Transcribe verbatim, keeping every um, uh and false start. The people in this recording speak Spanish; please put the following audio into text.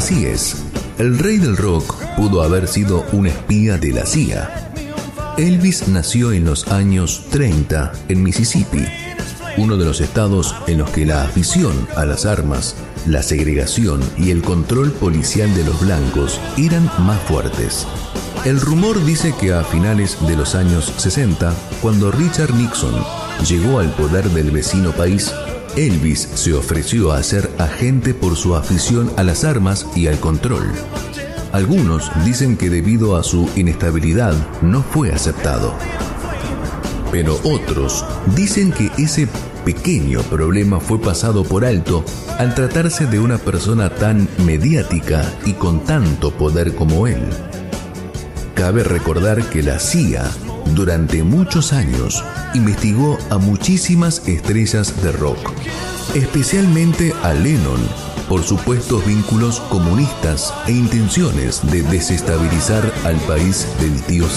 Así es, el rey del rock pudo haber sido un espía de la C I A. Elvis nació en los años treinta en Mississippi, uno de los estados en los que la afición a las armas, la segregación y el control policial de los blancos eran más fuertes. El rumor dice que a finales de los años sesenta, cuando Richard Nixon llegó al poder del vecino país, Elvis se ofreció a ser agente por su afición a las armas y al control. Algunos dicen que debido a su inestabilidad no fue aceptado. Pero otros dicen que ese pequeño problema fue pasado por alto al tratarse de una persona tan mediática y con tanto poder como él. Cabe recordar que la C I A durante muchos años investigó a muchísimas estrellas de rock, especialmente a Lennon, por supuestos vínculos comunistas e intenciones de desestabilizar al país del tío